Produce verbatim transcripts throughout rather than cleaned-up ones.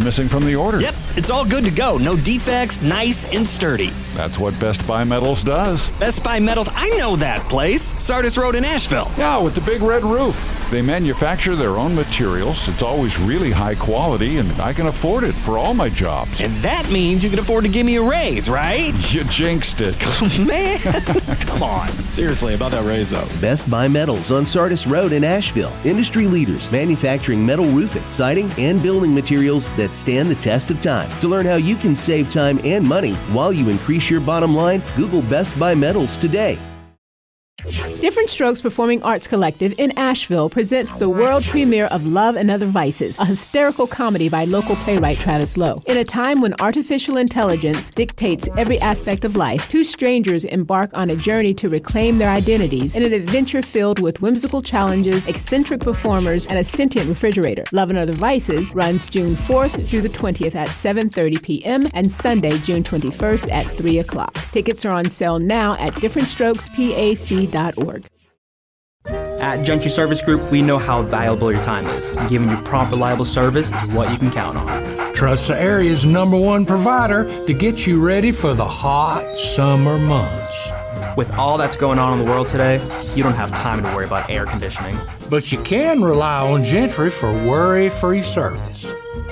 missing from the order. Yep, it's all good to go. No defects, nice and sturdy. That's what Best Buy Metals does. Best Buy Metals, I know that place. Sardis Road in Asheville. Yeah, with the big red roof. They manufacture their own materials. It's always really high quality, and I can afford it for all my jobs. And that means you can afford to give me a raise, right? You jinxed it. Man, come on. Seriously, about that raise, though. Best Buy Metals on Sardis Road in Asheville. Industry leaders manufacturing metal roofing, siding, and building materials that stand the test of time. To learn how you can save time and money while you increase your bottom line, Google Best Buy Metals today. Different Strokes Performing Arts Collective in Asheville presents the world premiere of Love and Other Vices, a hysterical comedy by local playwright Travis Lowe. In a time when artificial intelligence dictates every aspect of life, two strangers embark on a journey to reclaim their identities in an adventure filled with whimsical challenges, eccentric performers, and a sentient refrigerator. Love and Other Vices runs June fourth through the twentieth at seven thirty p.m. and Sunday, June twenty-first at three o'clock. Tickets are on sale now at different strokes pac dot org. At Gentry Service Group, we know how valuable your time is. And giving you prompt, reliable service is what you can count on. Trust the area's number one provider to get you ready for the hot summer months. With all that's going on in the world today, you don't have time to worry about air conditioning. But you can rely on Gentry for worry-free service.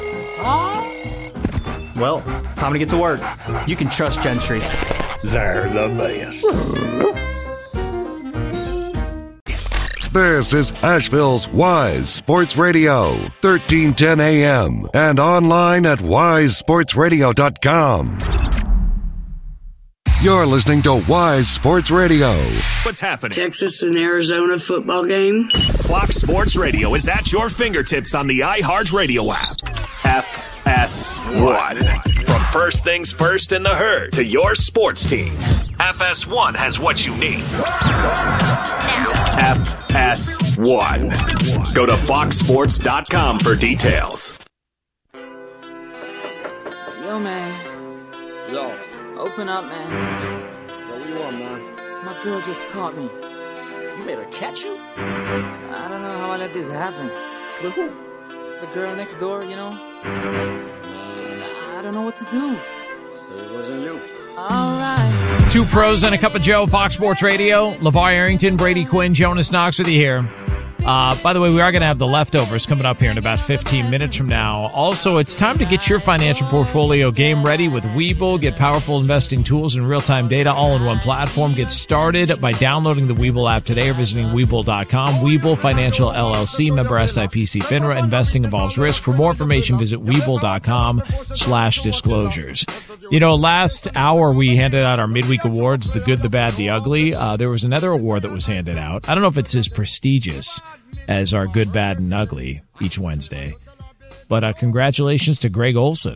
Well, time to get to work. You can trust Gentry. They're the best. This is Asheville's Wise Sports Radio, thirteen ten A M, and online at wise sports radio dot com. You're listening to Wise Sports Radio. What's happening? Texas and Arizona football game. Fox Sports Radio is at your fingertips on the iHeartRadio app. F S one. From first things first in the herd to your sports teams, F S one has what you need. F S one. Go to fox sports dot com for details. Yo, man. Yo. Open up, man. Yo, what you want, man? My girl just caught me. You made her catch you? I don't know how I let this happen. With who? The girl next door, you know? I don't know what to do. So it wasn't you. All right. Two pros and a cup of Joe, Fox Sports Radio. LeVar Arrington, Brady Quinn, Jonas Knox with you here. Uh, by the way, we are going to have the leftovers coming up here in about fifteen minutes from now. Also, it's time to get your financial portfolio game ready with Webull. Get powerful investing tools and real-time data all in one platform. Get started by downloading the Webull app today or visiting Webull dot com. Webull Financial L L C, member S I P C FINRA. Investing involves risk. For more information, visit Webull dot com slash disclosures. You know, last hour we handed out our midweek awards, the good, the bad, the ugly. Uh, there was another award that was handed out. I don't know if it's as prestigious as our good, bad, and ugly each Wednesday. But uh, congratulations to Greg Olson,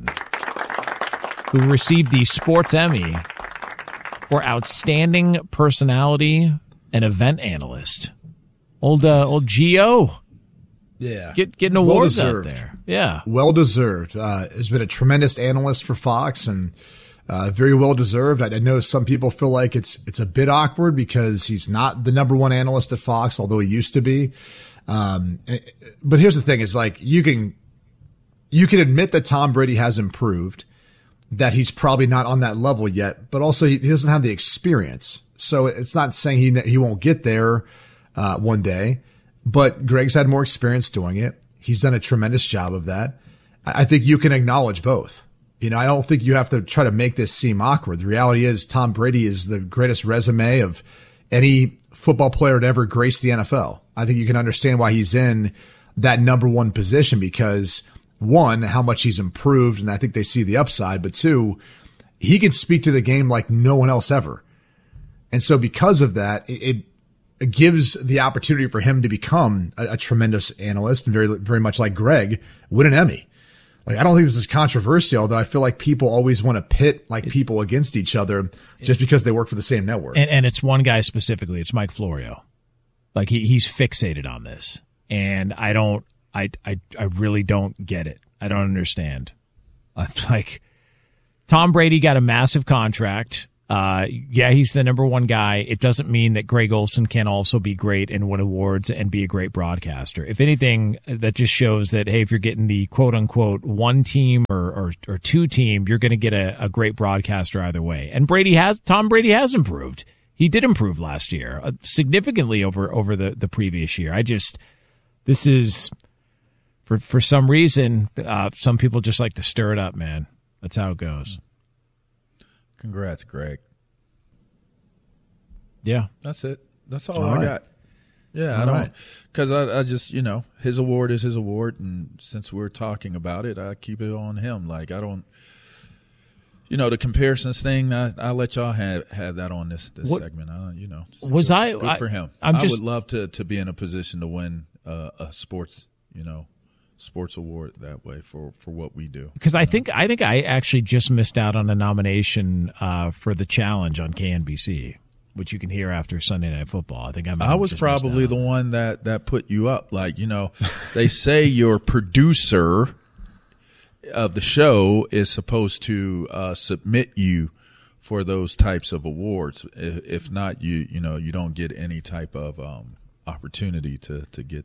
who received the Sports Emmy for Outstanding Personality and Event Analyst. Old uh, old G O. Yeah. Get, getting awards out there. Yeah. Well deserved. Uh, has been a tremendous analyst for Fox and uh, very well deserved. I, I know some people feel like it's it's a bit awkward because he's not the number one analyst at Fox, although he used to be. Um, but here's the thing is like you can you can admit that Tom Brady has improved, that he's probably not on that level yet, but also he, he doesn't have the experience. So it's not saying he he won't get there uh, one day. But Greg's had more experience doing it. He's done a tremendous job of that. I think you can acknowledge both. You know, I don't think you have to try to make this seem awkward. The reality is Tom Brady is the greatest resume of any football player to ever grace the N F L. I think you can understand why he's in that number one position because, one, how much he's improved, and I think they see the upside, but two, he can speak to the game like no one else ever. And so because of that, it, it It gives the opportunity for him to become a, a tremendous analyst and very, very much like Greg, win an Emmy. Like, I don't think this is controversial, although I feel like people always want to pit like people against each other just because they work for the same network. And, and it's one guy specifically. It's Mike Florio. Like he, he's fixated on this. And I don't, I, I, I really don't get it. I don't understand. Uh, like Tom Brady got a massive contract. Uh, yeah, he's the number one guy. It doesn't mean that Greg Olsen can also be great and win awards and be a great broadcaster. If anything, that just shows that, hey, if you're getting the quote unquote one team or, or, or two team, you're going to get a, a great broadcaster either way. And Brady has, Tom Brady has improved. He did improve last year uh, significantly over, over the, the previous year. I just, this is for, for some reason, uh, some people just like to stir it up, man. That's how it goes. Congrats, Greg. Yeah. That's it. That's all, all I right. got. Yeah, all I don't, because I, I just, you know, his award is his award, and since we're talking about it, I keep it on him. Like, I don't, you know, the comparisons thing, I, I'll let y'all have, have that on this, this what, segment. I, you know, was good, I, good I, for him. I'm I just, would love to, to be in a position to win uh, a sports, you know, sports award that way for, for what we do. Because I think I think I actually just missed out on a nomination uh, for the challenge on K N B C, which you can hear after Sunday Night Football. I think I'm. I was probably the one that, that put you up. Like, you know, they say your producer of the show is supposed to uh, submit you for those types of awards. If, if not, you you know you don't get any type of um, opportunity to to get.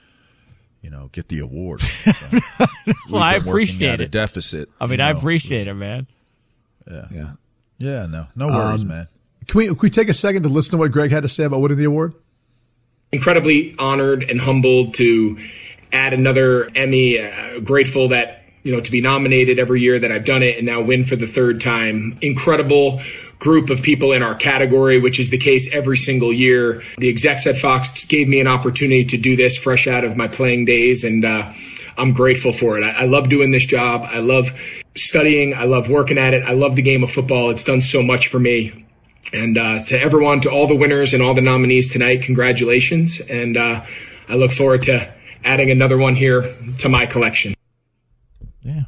You know, get the award. So well, I appreciate at it. A deficit. I mean, you know. I appreciate it, man. Yeah, yeah, yeah. No, no worries, um, man. Can we can we take a second to listen to what Greg had to say about winning the award? Incredibly honored and humbled to add another Emmy. Uh, grateful that you know to be nominated every year that I've done it, and now win for the third time. Incredible group of people in our category, which is the case every single year. The execs at Fox gave me an opportunity to do this fresh out of my playing days, and uh, I'm grateful for it. I, I love doing this job. I love studying. I love working at it. I love the game of football. It's done so much for me. And uh, to everyone, to all the winners and all the nominees tonight, congratulations. And uh, I look forward to adding another one here to my collection. Yeah.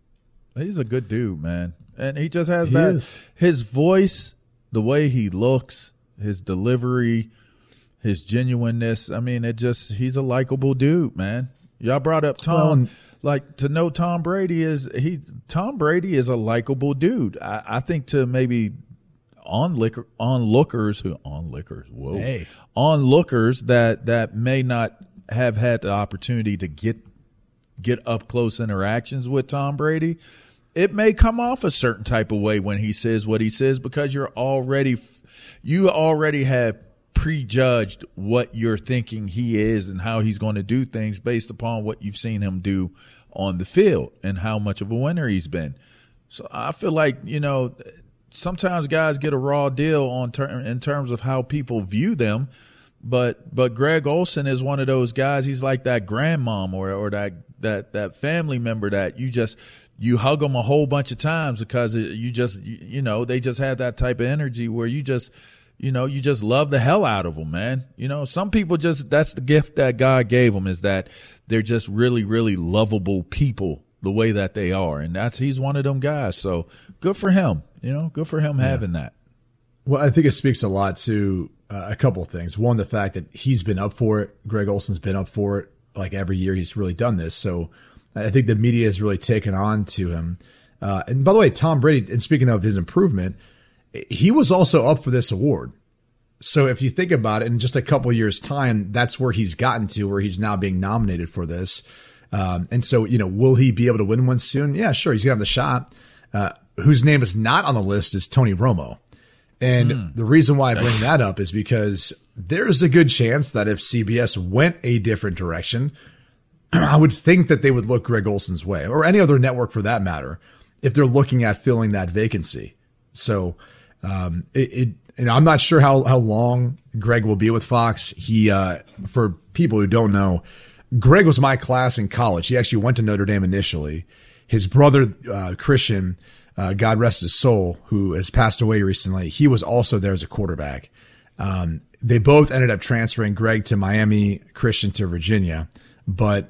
He's a good dude, man. And he just has He that, is. his voice, the way he looks, his delivery, his genuineness. I mean, it just, he's a likable dude, man. Y'all brought up Tom. Well, like, to know Tom Brady is, he, Tom Brady is a likable dude. I, I think to maybe onlooker, onlookers who, onlookers, whoa, hey. onlookers that, that may not have had the opportunity to get, get up close interactions with Tom Brady, it may come off a certain type of way when he says what he says, because you're already, you already have prejudged what you're thinking he is and how he's going to do things based upon what you've seen him do on the field and how much of a winner he's been. So I feel like, you know, sometimes guys get a raw deal on ter- in terms of how people view them. But but Greg Olsen is one of those guys. He's like that grandmom or or that that that family member that you just you hug them a whole bunch of times because it, you just you, you know they just have that type of energy where you just you know you just love the hell out of them, man. You know, some people just that's the gift that God gave them, is that they're just really really lovable people the way that they are, and that's he's one of them guys. So good for him. You know, good for him yeah. having that. Well, I think it speaks a lot to uh, a couple of things. One, the fact that he's been up for it. Greg Olsen's been up for it. Like every year he's really done this. So I think the media has really taken on to him. Uh, and by the way, Tom Brady, and speaking of his improvement, he was also up for this award. So if you think about it, in just a couple of years' time, that's where he's gotten to, where he's now being nominated for this. Um, and so, you know, will he be able to win one soon? Yeah, sure. He's going to have the shot. Uh, whose name is not on the list is Tony Romo. And mm. the reason why I bring that up is because there's a good chance that if C B S went a different direction, I would think that they would look Greg Olsen's way, or any other network for that matter, if they're looking at filling that vacancy. So um, it, it and I'm not sure how, how long Greg will be with Fox. He, uh, for people who don't know, Greg was my class in college. He actually went to Notre Dame initially. His brother, uh, Christian, Uh, God rest his soul, who has passed away recently, he was also there as a quarterback. Um, they both ended up transferring, Greg to Miami, Christian to Virginia. But,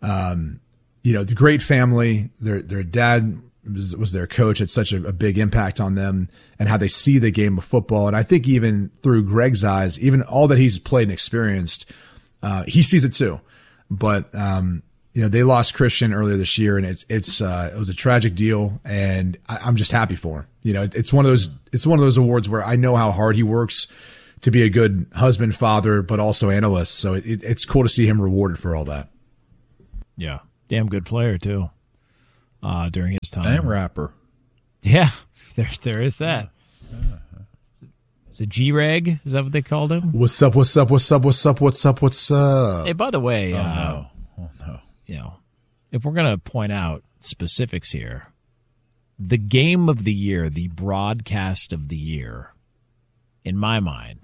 um, you know, the great family, their, their dad was, was their coach, had such a, a big impact on them and how they see the game of football. And I think even through Greg's eyes, even all that he's played and experienced, uh, he sees it too. But, um, you know, they lost Christian earlier this year, and it's it's uh, it was a tragic deal, and I, I'm just happy for him. You know, it, it's one of those it's one of those awards where I know how hard he works to be a good husband, father, but also analyst. So it, it, it's cool to see him rewarded for all that. Yeah, damn good player too. Uh, during his time, and rapper. Yeah, there there is that. Is it G-Reg? Is that what they called him? What's up? What's up? What's up? What's up? What's up? What's up? Hey, by the way, Oh, uh, no. Oh, no. you know, if we're going to point out specifics here, the game of the year, the broadcast of the year, in my mind,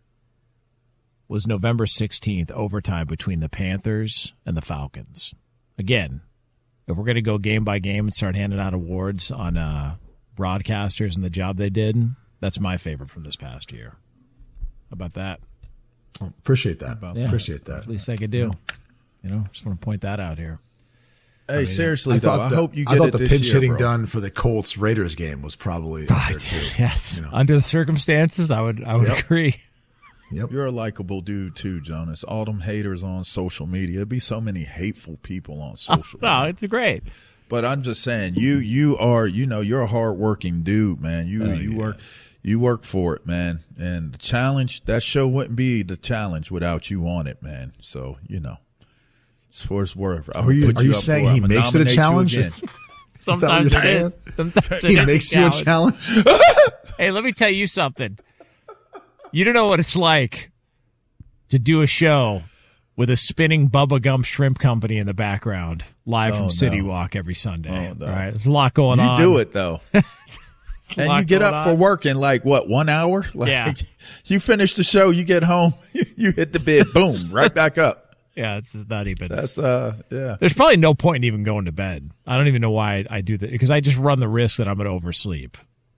was November sixteenth, overtime between the Panthers and the Falcons. Again, if we're going to go game by game and start handing out awards on uh, broadcasters and the job they did, that's my favorite from this past year. How about that? Oh, appreciate that. Yeah. Appreciate that. At least I could do. You know, just want to point that out here. Hey, I mean, seriously, I though, thought I the, hope you get I thought it the this pinch year, hitting bro. done for the Colts Raiders game was probably up there too. Yes, You know? under the circumstances, I would I would Yep. agree. Yep. You're a likable dude too, Jonas. All them haters on social media. There'd be so many hateful people on social No, media. it's great. But I'm just saying, you you are you know you're a hardworking dude, man. You Oh, you yeah. work you work for it, man. And the challenge, that show wouldn't be the challenge without you on it, man. So you know, it's for its worth. I Are would you- put are you up saying for it. he I'ma makes it a nominate you challenge? again. Sometimes you're it saying? is. Sometimes it He is makes you a challenge. Hey, let me tell you something. You don't know what it's like to do a show with a spinning Bubba Gump Shrimp Company in the background, live Oh, from no. City Walk every Sunday. Oh, no. All right, there's a lot going You on. do it though. a And lot you get going up for on. work in like what, one hour? Like, Yeah. You finish the show, you get home, you hit the bed, boom, right back up. Yeah, it's just not even. That's uh, yeah. There's probably no point in even going to bed. I don't even know why I, I do that, because I just run the risk that I'm going to oversleep.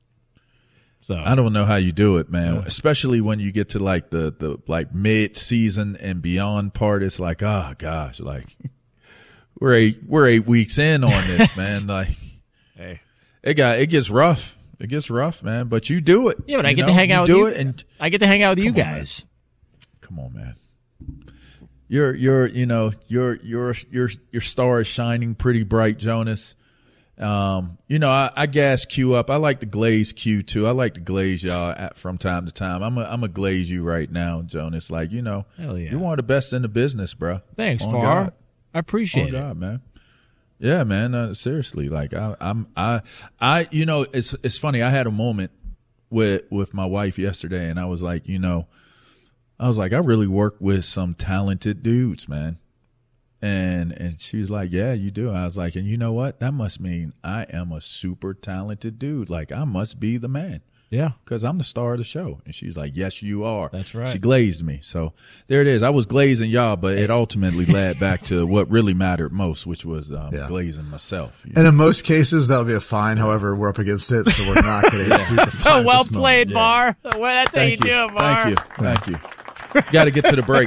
So I don't know how you do it, man. Yeah. Especially when you get to like the the like mid season and beyond part. It's like, oh gosh, like we're eight we're eight weeks in on this, man. Like, hey, it got it gets rough. It gets rough, man. But you do it. yeah, but I you get know? to hang You out with do you. it, and I get to hang out with you Come on, man. guys. come on, man. Your your you know your your your your star is shining pretty bright, Jonas. Um, you know, I, I gas Q up. I like to glaze Q too. I like to glaze y'all at, from time to time. I'm a, I'm a glaze you right now, Jonas. Like, you know, Hell yeah. you're one of the best in the business, bro. Thanks, On Far. God. I appreciate Oh, it. God, man. Yeah, man. Uh, seriously, like I, I'm, I, I, you know, it's it's funny. I had a moment with with my wife yesterday, and I was like, you know, I was like, I really work with some talented dudes, man. And and she was like, yeah, you do. I was like, and you know what? That must mean I am a super talented dude. Like, I must be the man. Yeah. Because I'm the star of the show. And she's like, yes, you are. That's right. She glazed me. So there it is. I was glazing y'all, but it ultimately led back to what really mattered most, which was um, Yeah. glazing myself. you And know? in most cases, that'll be a fine. However, we're up against it, so we're not going to execute the fine. Oh, at well this moment. played, Bar. Well, that's how you, Thank you. do it, Bar. Thank you. Thank you. Got to get to the break.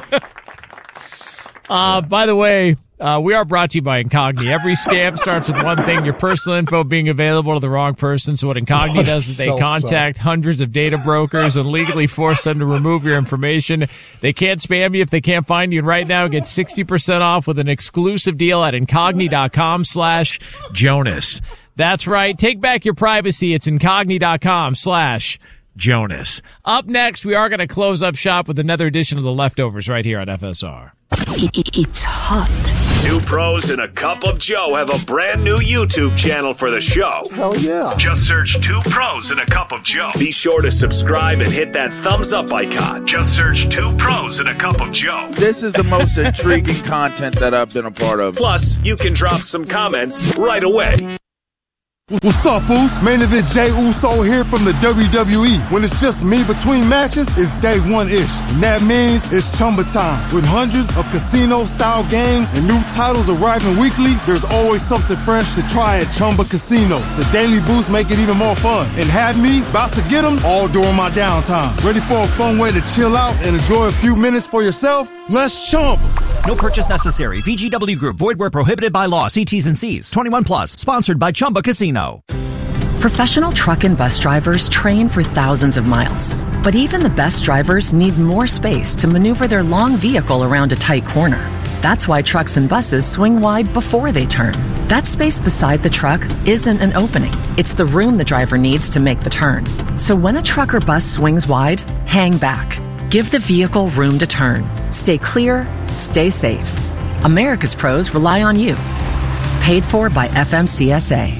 Uh, by the way, uh, we are brought to you by Incogni. Every scam starts with one thing, your personal info being available to the wrong person. So what Incogni What does is they so contact hundreds of data brokers and legally force them to remove your information. They can't spam you if they can't find you. And right now, get sixty percent off with an exclusive deal at incogni.com slash Jonas. That's right. Take back your privacy. It's incogni.com slash Jonas. Up next, we are going to close up shop with another edition of The Leftovers right here on F S R. It's hot. Two pros and a cup of Joe have a brand new YouTube channel for the show. Hell yeah. Just search Two Pros and a Cup of Joe. Be sure to subscribe and hit that thumbs up icon. Just search Two Pros and a Cup of Joe. This is the most intriguing content that I've been a part of. Plus, you can drop some comments right away. What's up, Foos? Main event Jay Uso here from the W W E. When it's just me between matches, it's day one-ish. And that means it's Chumba time. With hundreds of casino-style games and new titles arriving weekly, there's always something fresh to try at Chumba Casino. The daily boosts make it even more fun. And have me about to get them all during my downtime. Ready for a fun way to chill out and enjoy a few minutes for yourself? Let's Chumba. No purchase necessary. V G W Group. Void where prohibited by law. See T's and C's. twenty-one plus. Sponsored by Chumba Casino. Professional truck and bus drivers train for thousands of miles. But even the best drivers need more space to maneuver their long vehicle around a tight corner. That's why trucks and buses swing wide before they turn. That space beside the truck isn't an opening. It's the room the driver needs to make the turn. So when a truck or bus swings wide, hang back. Give the vehicle room to turn. Stay clear, stay safe. America's pros rely on you. Paid for by F M C S A.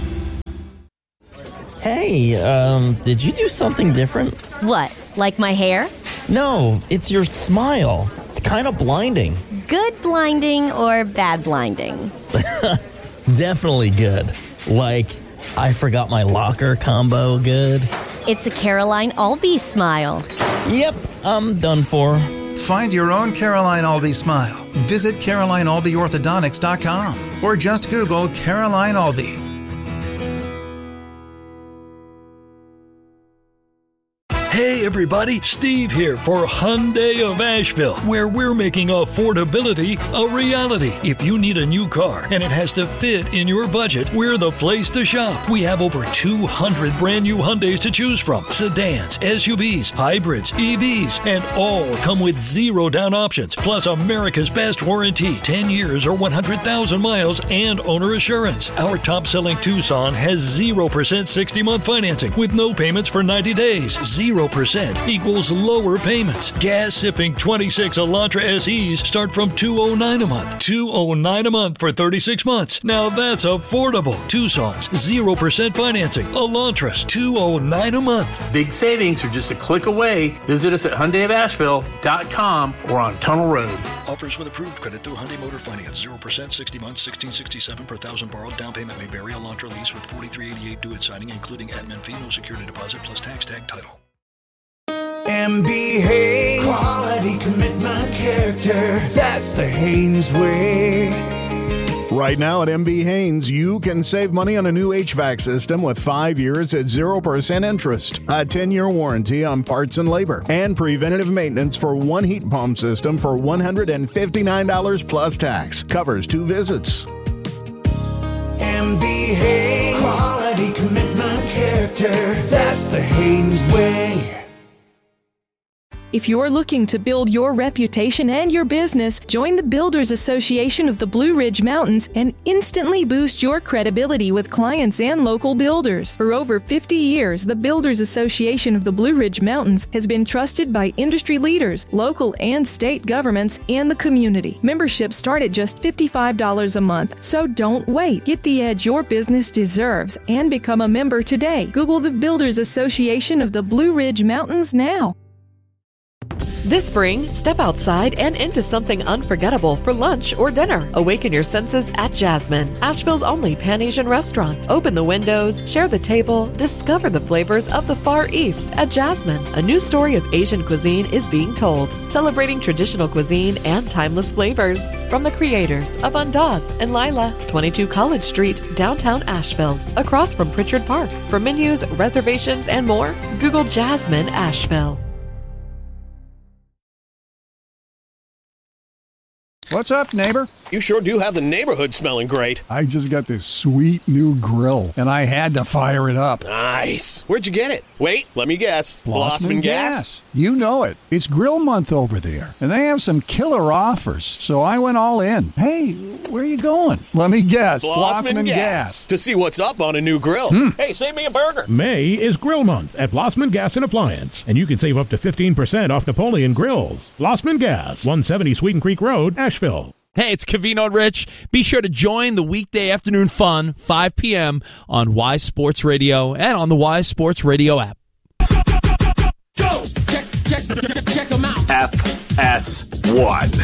Hey, um, did you do something different? What, like my hair? No, it's your smile. Kind of blinding. Good blinding or bad blinding? Definitely good. Like, I forgot my locker combo good. It's a Caroline Albee smile. Yep, I'm done for. Find your own Caroline Albee smile. Visit Caroline Albee Orthodontics dot com or just Google Caroline Albee. Hey everybody, Steve here for Hyundai of Asheville, where we're making affordability a reality. If you need a new car and it has to fit in your budget, we're the place to shop. We have over two hundred brand new Hyundais to choose from. Sedans, S U Vs, hybrids, E Vs, and all come with zero down options. Plus America's best warranty, ten years or one hundred thousand miles and owner assurance. Our top selling Tucson has zero percent sixty month financing with no payments for ninety days. zero percent equals lower payments. Gas sipping twenty-six Elantra S Es start from two hundred nine dollars a month. two hundred nine dollars a month for thirty-six months. Now that's affordable. Tucson's zero percent financing. Elantras two hundred nine dollars a month. Big savings are just a click away. Visit us at Hyundai of Asheville dot com or on Tunnel Road. Offers with approved credit through Hyundai Motor Finance. zero percent, sixty months, sixteen sixty-seven per thousand borrowed. Down payment may vary. Elantra lease with forty-three eighty-eight due at signing, including admin fee, no security deposit, plus tax tag title. M B Haynes. Quality, commitment, character. That's the Haynes way. Right now at M B Haynes, you can save money on a new H V A C system with five years at zero percent interest, a ten-year warranty on parts and labor, and preventative maintenance for one heat pump system for one hundred fifty-nine dollars plus tax. Covers two visits. M B Haynes. Quality, commitment, character. That's the Haynes way. If you're looking to build your reputation and your business, join the Builders Association of the Blue Ridge Mountains and instantly boost your credibility with clients and local builders. For over fifty years, the Builders Association of the Blue Ridge Mountains has been trusted by industry leaders, local and state governments, and the community. Memberships start at just fifty-five dollars a month, so don't wait. Get the edge your business deserves and become a member today. Google the Builders Association of the Blue Ridge Mountains now. This spring, step outside and into something unforgettable for lunch or dinner. Awaken your senses at Jasmine, Asheville's only Pan-Asian restaurant. Open the windows, share the table, discover the flavors of the Far East at Jasmine. A new story of Asian cuisine is being told, celebrating traditional cuisine and timeless flavors. From the creators of Andaz and Lila, twenty-two College Street, downtown Asheville, across from Pritchard Park. For menus, reservations, and more, Google Jasmine Asheville. What's up, neighbor? You sure do have the neighborhood smelling great. I just got this sweet new grill, and I had to fire it up. Nice. Where'd you get it? Wait, let me guess. Blossman Gas. You know it. It's grill month over there, and they have some killer offers, so I went all in. Hey, where are you going? Let me guess. Blossman, Blossman Gas. Gas. To see what's up on a new grill. Hmm. Hey, save me a burger. May is Grill Month at Blossman Gas and Appliance, and you can save up to fifteen percent off Napoleon grills. Blossman Gas, one seventy Sweeten Creek Road, Asheville. Hey, it's Covino and Rich. Be sure to join the weekday afternoon fun, five p.m. on Wise Sports Radio and on the Wise Sports Radio app. Go! Check, check, check them out. F S one.